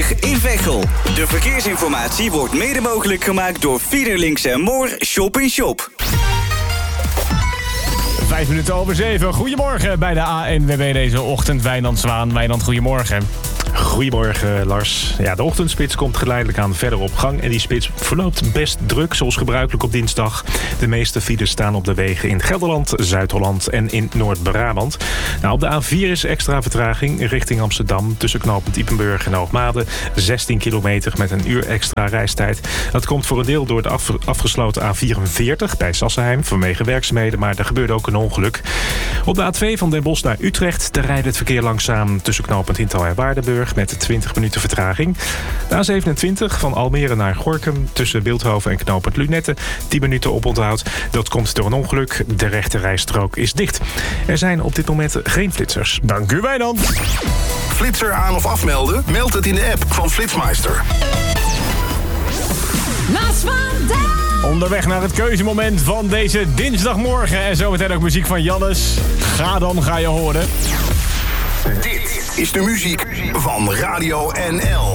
A20 in Veghel. De verkeersinformatie wordt mede mogelijk gemaakt door Fiederlinks en Moor Shop in Shop. 7:05. Goedemorgen bij de ANWB deze ochtend. Wijnand Zwaan. Wijnand, goedemorgen. Goedemorgen, Lars. Ja, de ochtendspits komt geleidelijk aan verder op gang. En die spits verloopt best druk, zoals gebruikelijk op dinsdag. De meeste files staan op de wegen in Gelderland, Zuid-Holland en in Noord-Brabant. Nou, op de A4 is extra vertraging richting Amsterdam. Tussen knooppunt Ypenburg en Hoogmade. 16 kilometer met een uur extra reistijd. Dat komt voor een deel door de afgesloten A44 bij Sassenheim vanwege werkzaamheden. Maar er gebeurde ook een ongeluk. Op de A2 van Den Bosch naar Utrecht. Daar rijdt het verkeer langzaam tussen knooppunt Hinthal en Waardenburg met 20 minuten vertraging. De A27 van Almere naar Gorinchem tussen Bilthoven en knooppunt Lunette. 10 minuten oponthoud. Dat komt door een ongeluk. De rechte rijstrook is dicht. Er zijn op dit moment geen flitsers. Dank u, Wijnand. Flitser aan of afmelden? Meld het in de app van Flitsmeister. Lars van Dijk. Onderweg naar het keuzemoment van deze dinsdagmorgen. En zometeen ook muziek van Jannes. Ga je horen. Dit is de muziek van Radio NL.